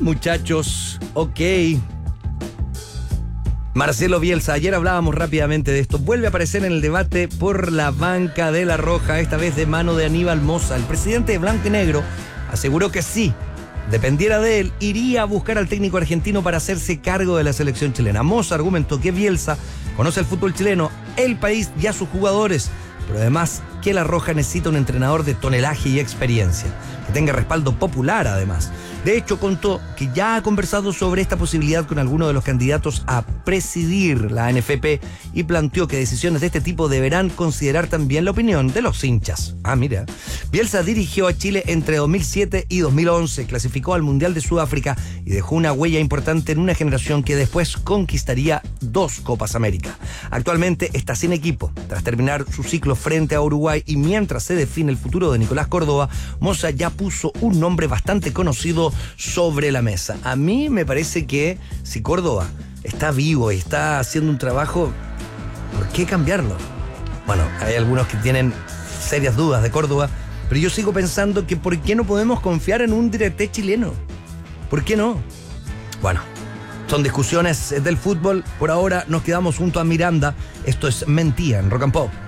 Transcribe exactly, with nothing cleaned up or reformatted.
muchachos. Ok. Marcelo Bielsa, ayer hablábamos rápidamente de esto. Vuelve a aparecer en el debate por la banca de La Roja, esta vez de mano de Aníbal Mosa. El presidente de Blanco y Negro aseguró que sí, dependiera de él, iría a buscar al técnico argentino para hacerse cargo de la selección chilena. Mosa argumentó que Bielsa conoce el fútbol chileno, el país y a sus jugadores, pero además que La Roja necesita un entrenador de tonelaje y experiencia, que tenga respaldo popular además. De hecho, contó que ya ha conversado sobre esta posibilidad con algunos de los candidatos a presidir la N F P y planteó que decisiones de este tipo deberán considerar también la opinión de los hinchas. Ah, mira. Bielsa dirigió a Chile entre dos mil siete y dos mil once, clasificó al Mundial de Sudáfrica y dejó una huella importante en una generación que después conquistaría dos Copas América. Actualmente está sin equipo. Tras terminar su ciclo frente a Uruguay y mientras se define el futuro de Nicolás Córdoba, Mosa ya puso un nombre bastante conocido sobre la mesa. A mí me parece que si Córdoba está vivo y está haciendo un trabajo, ¿por qué cambiarlo? Bueno, hay algunos que tienen serias dudas de Córdoba, pero yo sigo pensando que ¿por qué no podemos confiar en un director chileno? ¿Por qué no? Bueno, son discusiones del fútbol. Por ahora nos quedamos junto a Miranda. Esto es Mentira en Rock and Pop.